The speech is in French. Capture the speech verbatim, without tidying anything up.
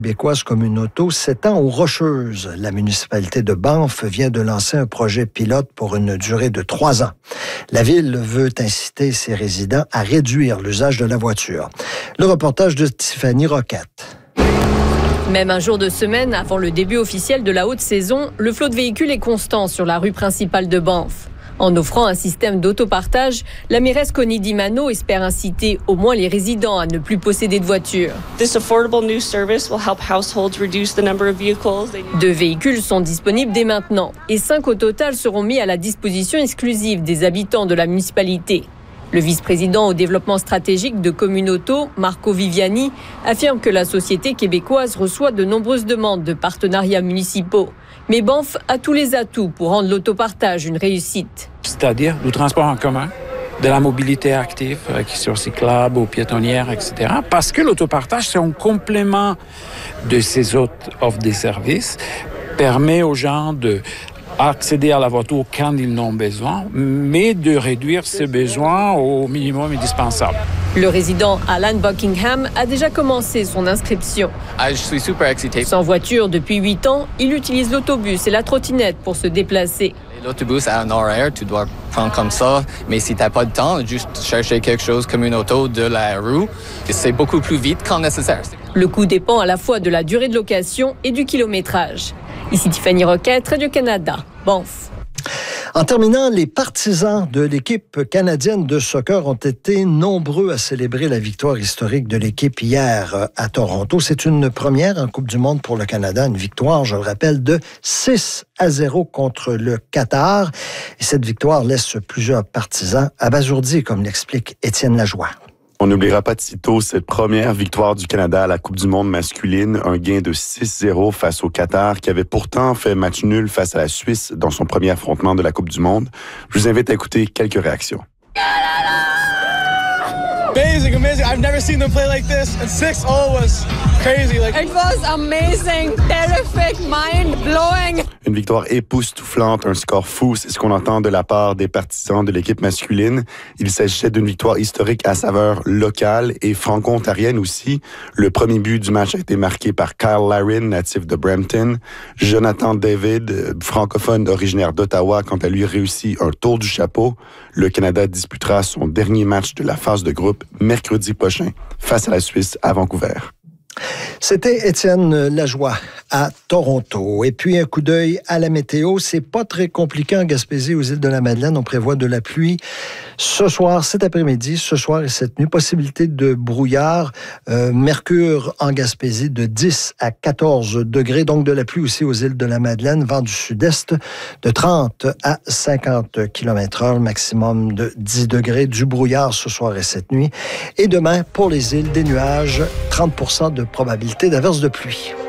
Québécoise Communauto s'étend aux Rocheuses. La municipalité de Banff vient de lancer un projet pilote pour une durée de trois ans. La ville veut inciter ses résidents à réduire l'usage de la voiture. Le reportage de Tiffany Roquette. Même un jour de semaine avant le début officiel de la haute saison, le flot de véhicules est constant sur la rue principale de Banff. En offrant un système d'autopartage, la mairesse Connie Dimano espère inciter au moins les résidents à ne plus posséder de voiture. Deux véhicules sont disponibles dès maintenant et cinq au total seront mis à la disposition exclusive des habitants de la municipalité. Le vice-président au développement stratégique de Communauto, Marco Viviani, affirme que la société québécoise reçoit de nombreuses demandes de partenariats municipaux. Mais Banff a tous les atouts pour rendre l'autopartage une réussite. C'est-à-dire le transport en commun, de la mobilité active, sur cyclables ou piétonnières, et cetera. Parce que l'autopartage, c'est un complément de ces autres offres de services, permet aux gens de accéder à la voiture quand ils en ont besoin, mais de réduire ces besoins au minimum indispensable. Le résident Alan Buckingham a déjà commencé son inscription. Ah, je suis super excité. Sans voiture depuis huit ans, il utilise l'autobus et la trottinette pour se déplacer. L'autobus a un horaire, tu dois prendre comme ça, mais si tu n'as pas de temps, juste chercher quelque chose comme une auto de la rue, c'est beaucoup plus vite quand nécessaire. Le coût dépend à la fois de la durée de location et du kilométrage. Ici Tiffany Roquette, Radio-Canada, Banff. En terminant, les partisans de l'équipe canadienne de soccer ont été nombreux à célébrer la victoire historique de l'équipe hier à Toronto. C'est une première en Coupe du monde pour le Canada, une victoire, je le rappelle, de six à zéro contre le Qatar. Et cette victoire laisse plusieurs partisans abasourdis, comme l'explique Étienne Lajoie. On n'oubliera pas de sitôt cette première victoire du Canada à la Coupe du monde masculine, un gain de six zéro face au Qatar, qui avait pourtant fait match nul face à la Suisse dans son premier affrontement de la Coupe du monde. Je vous invite à écouter quelques réactions. Amazing, amazing. I've never seen them play like this. And six oh was crazy. Like It was amazing, terrific, mind-blowing. Une victoire époustouflante, un score fou, c'est ce qu'on entend de la part des partisans de l'équipe masculine. Il s'agissait d'une victoire historique à saveur locale et franco-ontarienne aussi. Le premier but du match a été marqué par Kyle Larin, natif de Brampton. Jonathan David, francophone originaire d'Ottawa, quant à lui réussit un tour du chapeau. Le Canada disputera son dernier match de la phase de groupe mercredi prochain face à la Suisse à Vancouver. C'était Étienne Lajoie à Toronto. Et puis, un coup d'œil à la météo. C'est pas très compliqué en Gaspésie, aux îles de la Madeleine. On prévoit de la pluie ce soir, cet après-midi, ce soir et cette nuit. Possibilité de brouillard. Euh, mercure en Gaspésie de dix à quatorze degrés. Donc, de la pluie aussi aux îles de la Madeleine. Vent du sud-est de trente à cinquante kilomètres heure. Maximum de dix degrés. Du brouillard ce soir et cette nuit. Et demain, pour les îles, des nuages. trente pour cent de probabilité d'averse de pluie.